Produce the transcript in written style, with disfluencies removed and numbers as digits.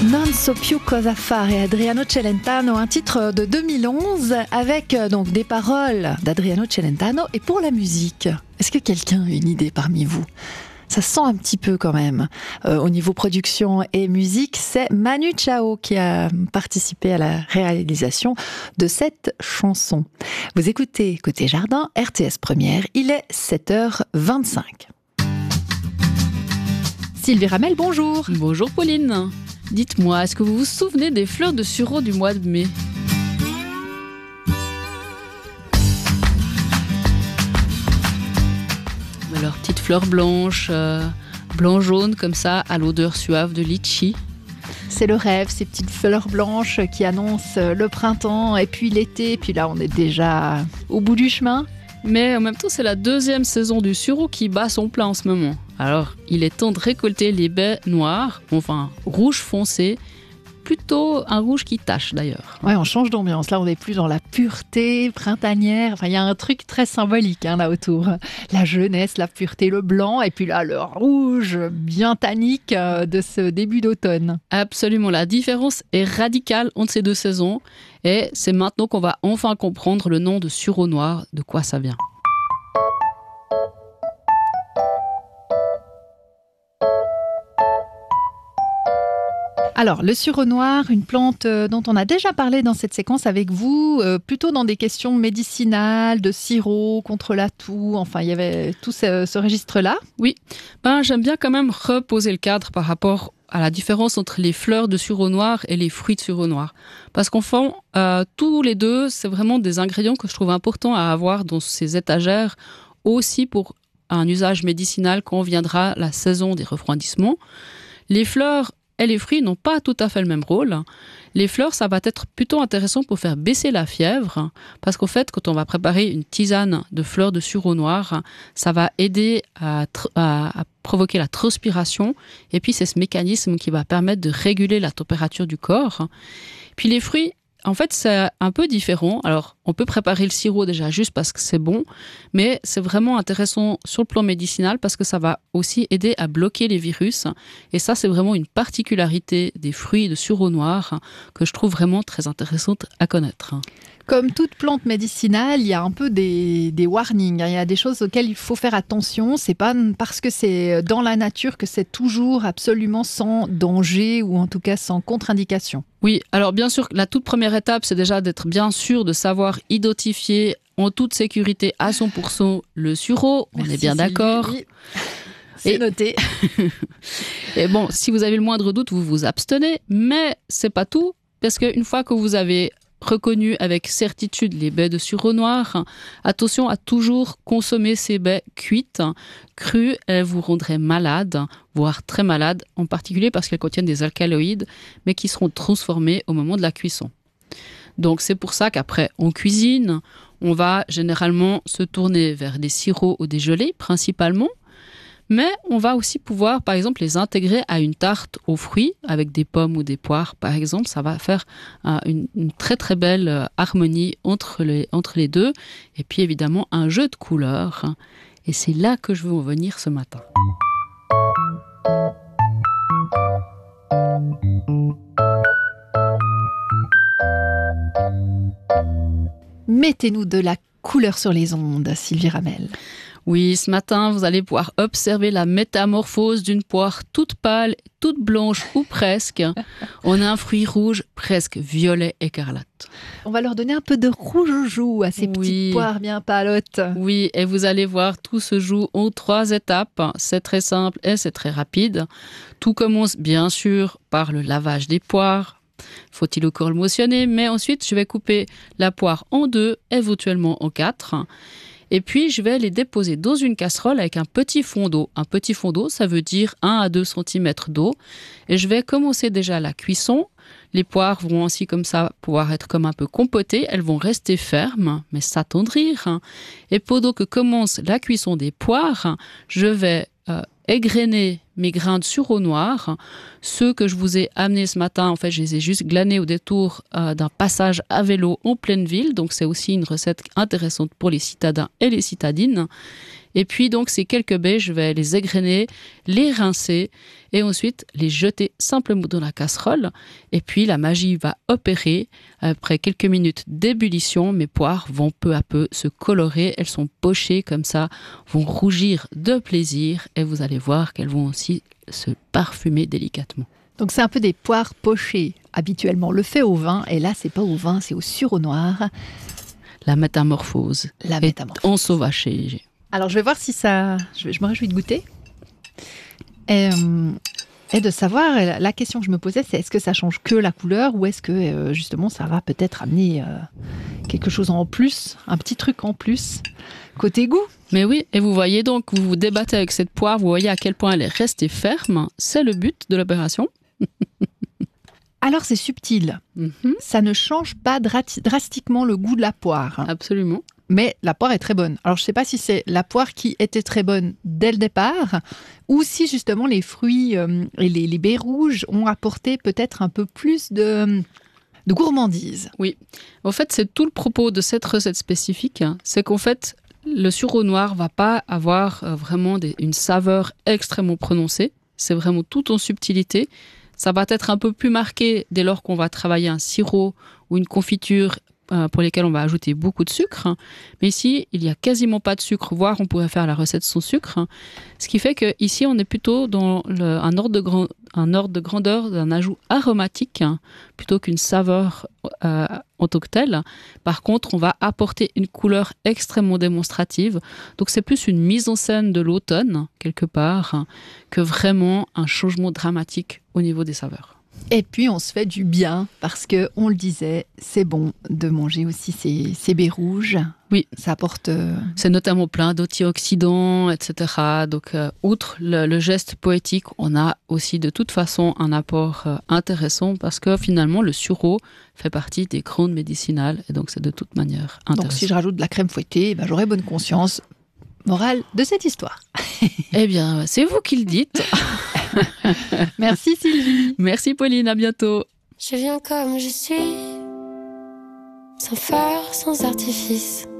Non so più cosa fare, Adriano Celentano, un titre de 2011 avec donc des paroles d'Adriano Celentano et pour la musique. Est-ce que quelqu'un a une idée parmi vous ? Ça sent un petit peu quand même. Au niveau production et musique, c'est Manu Chao qui a participé à la réalisation de cette chanson. Vous écoutez Côté Jardin, RTS Première, il est 7h25. Sylvie Ramel, bonjour. Bonjour Pauline. Dites-moi, est-ce que vous vous souvenez des fleurs de sureau du mois de mai ? Alors, petites fleurs blanches, blanc-jaune comme ça, à l'odeur suave de litchi. C'est le rêve, ces petites fleurs blanches qui annoncent le printemps et puis l'été. Et puis là, on est déjà au bout du chemin. Mais en même temps, c'est la deuxième saison du sureau qui bat son plein en ce moment. Alors, il est temps de récolter les baies noires, enfin rouge foncé, plutôt un rouge qui tache d'ailleurs. Ouais, on change d'ambiance. Là, on n'est plus dans la pureté printanière. Enfin, il y a un truc très symbolique là autour. La jeunesse, la pureté, le blanc, et puis là, le rouge bien tannique de ce début d'automne. Absolument, la différence est radicale entre ces deux saisons. Et c'est maintenant qu'on va enfin comprendre le nom de sureau noir, de quoi ça vient. Alors, le sureau noir, une plante dont on a déjà parlé dans cette séquence avec vous, plutôt dans des questions médicinales, de sirop contre la toux, enfin, il y avait tout ce registre-là. Oui, j'aime bien quand même reposer le cadre par rapport à la différence entre les fleurs de sureau noir et les fruits de sureau noir. Parce qu'en fait, tous les deux, c'est vraiment des ingrédients que je trouve importants à avoir dans ces étagères, aussi pour un usage médicinal quand viendra la saison des refroidissements. Les fleurs et les fruits n'ont pas tout à fait le même rôle. Les fleurs, ça va être plutôt intéressant pour faire baisser la fièvre, parce qu'en fait, quand on va préparer une tisane de fleurs de sureau noir, ça va aider à provoquer la transpiration, et puis c'est ce mécanisme qui va permettre de réguler la température du corps. Puis les fruits, en fait, c'est un peu différent. Alors, on peut préparer le sirop déjà juste parce que c'est bon, mais c'est vraiment intéressant sur le plan médicinal parce que ça va aussi aider à bloquer les virus. Et ça, c'est vraiment une particularité des fruits de sureau noir que je trouve vraiment très intéressante à connaître. Comme toute plante médicinale, il y a un peu des warnings. Il y a des choses auxquelles il faut faire attention. C'est pas parce que c'est dans la nature que c'est toujours absolument sans danger ou en tout cas sans contre-indication. Oui, alors bien sûr, la toute première étape, c'est déjà d'être bien sûr de savoir identifier en toute sécurité à 100% le sureau. Merci, on est bien Sylvie. d'accord. C'est noté. Et bon, si vous avez le moindre doute, vous vous abstenez, mais c'est pas tout, parce qu'une fois que vous avez reconnu avec certitude les baies de sureau noir, attention à toujours consommer ces baies cuites. Crues, elles vous rendraient malade, voire très malade, en particulier parce qu'elles contiennent des alcaloïdes, mais qui seront transformés au moment de la cuisson. Donc c'est pour ça qu'après, en cuisine, on va généralement se tourner vers des sirops ou des gelées, principalement. Mais on va aussi pouvoir, par exemple, les intégrer à une tarte aux fruits, avec des pommes ou des poires, par exemple. Ça va faire une très très belle harmonie entre les deux. Et puis évidemment, un jeu de couleurs. Et c'est là que je veux en venir ce matin. Mettez-nous de la couleur sur les ondes, Sylvie Ramel. Oui, ce matin, vous allez pouvoir observer la métamorphose d'une poire toute pâle, toute blanche ou presque. On a un fruit rouge presque violet écarlate. On va leur donner un peu de rouge aux joues à ces petites poires bien pâlottes. Oui, et vous allez voir, tout se joue en 3 étapes. C'est très simple et c'est très rapide. Tout commence bien sûr par le lavage des poires. Faut-il encore le motionner? Mais ensuite, je vais couper la poire en 2, éventuellement en 4. Et puis, je vais les déposer dans une casserole avec un petit fond d'eau. Un petit fond d'eau, ça veut dire 1 à 2 cm d'eau. Et je vais commencer déjà la cuisson. Les poires vont ainsi comme ça pouvoir être comme un peu compotées. Elles vont rester fermes, mais s'attendrir. Et pendant que commence la cuisson des poires, je vais égrener mes grains de sureau noir. Ceux que je vous ai amenés ce matin, en fait, je les ai juste glanés au détour d'un passage à vélo en pleine ville. Donc, c'est aussi une recette intéressante pour les citadins et les citadines. Et puis donc ces quelques baies, je vais les égrener, les rincer et ensuite les jeter simplement dans la casserole. Et puis la magie va opérer. Après quelques minutes d'ébullition, mes poires vont peu à peu se colorer. Elles sont pochées comme ça, vont rougir de plaisir et vous allez voir qu'elles vont aussi se parfumer délicatement. Donc c'est un peu des poires pochées. Habituellement, on le fait au vin, et là, c'est pas au vin, c'est au sureau noir. La métamorphose. La métamorphose. Ensauvagée. Alors, je vais voir si ça... Je me réjouis de goûter. Et de savoir, la question que je me posais, c'est est-ce que ça change que la couleur ou est-ce que, justement, ça va peut-être amener quelque chose en plus, un petit truc en plus, côté goût. Mais oui, et vous voyez donc, vous vous débattez avec cette poire, vous voyez à quel point elle est restée ferme. C'est le but de l'opération. Alors, c'est subtil. Ça ne change pas drastiquement le goût de la poire. Absolument. Mais la poire est très bonne. Alors, je ne sais pas si c'est la poire qui était très bonne dès le départ ou si justement les fruits et les baies rouges ont apporté peut-être un peu plus de gourmandise. Oui. En fait, c'est tout le propos de cette recette spécifique. C'est qu'en fait, le sureau noir ne va pas avoir vraiment une saveur extrêmement prononcée. C'est vraiment tout en subtilité. Ça va être un peu plus marqué dès lors qu'on va travailler un sirop ou une confiture pour lesquels on va ajouter beaucoup de sucre. Mais ici, il n'y a quasiment pas de sucre, voire on pourrait faire la recette sans sucre. Ce qui fait qu'ici, on est plutôt dans un ordre de grandeur d'un ajout aromatique plutôt qu'une saveur en tant que telle. Par contre, on va apporter une couleur extrêmement démonstrative. Donc, c'est plus une mise en scène de l'automne, quelque part, que vraiment un changement dramatique au niveau des saveurs. Et puis, on se fait du bien parce que, on le disait, c'est bon de manger aussi ces baies rouges. Oui. Ça apporte... C'est notamment plein d'antioxydants, etc. Donc, outre le geste poétique, on a aussi de toute façon un apport intéressant parce que finalement, le sureau fait partie des grandes médicinales et donc c'est de toute manière intéressant. Donc, si je rajoute de la crème fouettée, j'aurai bonne conscience. Morale de cette histoire. Eh bien, c'est vous qui le dites. Merci Sylvie. Merci Pauline, à bientôt. Je viens comme je suis, sans phare, sans artifice.